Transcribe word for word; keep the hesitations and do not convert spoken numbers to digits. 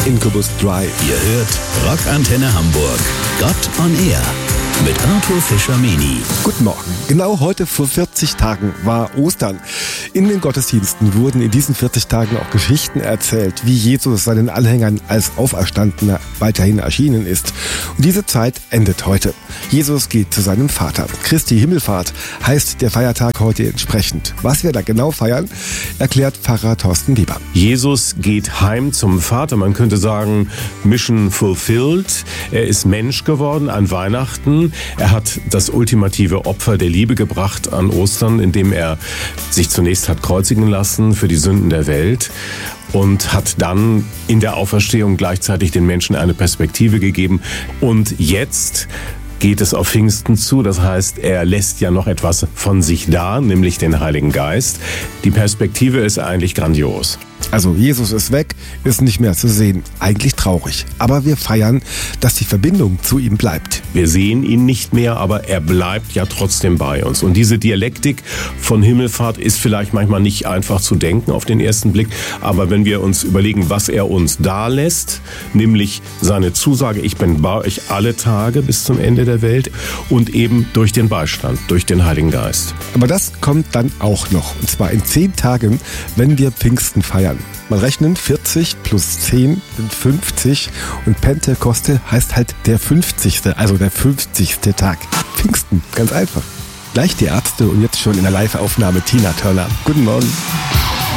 Incubus Drive. Ihr hört Rockantenne Hamburg. Gott on Air mit Arthur Fischer-Meni. Guten Morgen. Genau heute vor vierzig Tagen war Ostern. In den Gottesdiensten wurden in diesen vierzig Tagen auch Geschichten erzählt, wie Jesus seinen Anhängern als Auferstandener weiterhin erschienen ist. Und diese Zeit endet heute. Jesus geht zu seinem Vater. Christi Himmelfahrt heißt der Feiertag heute entsprechend. Was wir da genau feiern, erklärt Pfarrer Thorsten Weber. Jesus geht heim zum Vater. Man könnte sagen, Mission fulfilled. Er ist Mensch geworden an Weihnachten. Er hat das ultimative Opfer der Liebe gebracht an Ostern, indem er sich zunächst hat kreuzigen lassen für die Sünden der Welt und hat dann in der Auferstehung gleichzeitig den Menschen eine Perspektive gegeben. Und jetzt geht es auf Pfingsten zu. Das heißt, er lässt ja noch etwas von sich da, nämlich den Heiligen Geist. Die Perspektive ist eigentlich grandios. Also Jesus ist weg, ist nicht mehr zu sehen. Eigentlich traurig. Aber wir feiern, dass die Verbindung zu ihm bleibt. Wir sehen ihn nicht mehr, aber er bleibt ja trotzdem bei uns. Und diese Dialektik von Himmelfahrt ist vielleicht manchmal nicht einfach zu denken auf den ersten Blick. Aber wenn wir uns überlegen, was er uns da lässt, nämlich seine Zusage, ich bin bei euch alle Tage bis zum Ende der Welt und eben durch den Beistand, durch den Heiligen Geist. Aber das kommt dann auch noch. Und zwar in zehn Tagen, wenn wir Pfingsten feiern. Man rechnen, vierzig plus zehn sind fünfzig und Pentekoste heißt halt der fünfzigste, also der fünfzigste Tag. Pfingsten, ganz einfach. Gleich die Ärzte und jetzt schon in der Live-Aufnahme Tina Turner. Guten Morgen.